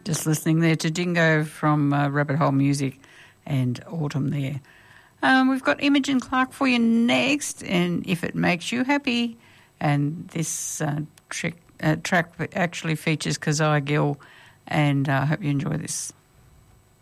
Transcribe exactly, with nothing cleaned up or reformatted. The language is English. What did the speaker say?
Just listening there to Dingo from uh, Rabbit Hole Music and Autumn there. Um, we've got Imogen Clark for you next, and If It Makes You Happy. And this uh, trick, uh, track actually features Keziah Gill, and I uh, hope you enjoy this.